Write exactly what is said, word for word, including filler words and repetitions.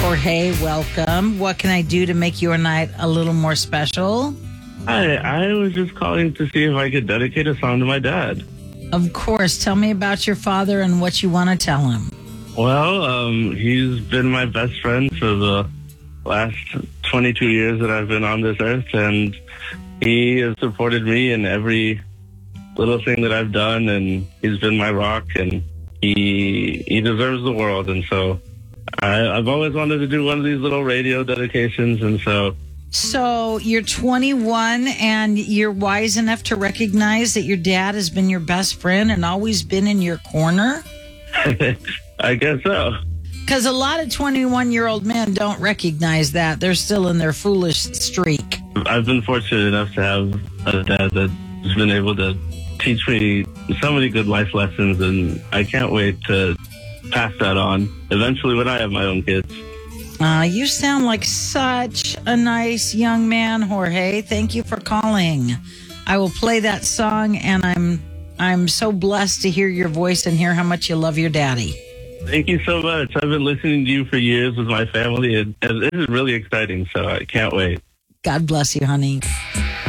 Jorge, welcome. What can I do to make your night a little more special? Hi, I was just calling to see if I could dedicate a song to my dad. Of course. Tell me about your father and what you want to tell him. Well, um, he's been my best friend for the last twenty-two years that I've been on this earth, and he has supported me in every little thing that I've done, and he's been my rock, and he he deserves the world. And so I, I've always wanted to do one of these little radio dedications, and so... So you're twenty-one and you're wise enough to recognize that your dad has been your best friend and always been in your corner? I guess so. Because a lot of twenty-one-year-old men don't recognize that. They're still in their foolish streak. I've been fortunate enough to have a dad that's been able to teach me so many good life lessons, and I can't wait to pass that on eventually when I have my own kids. Uh, you sound like such a nice young man, Jorge. Thank you for calling. I will play that song, and I'm I'm so blessed to hear your voice and hear how much you love your daddy. Thank you so much. I've been listening to you for years with my family, and, and this is really exciting, so I can't wait. God bless you, honey.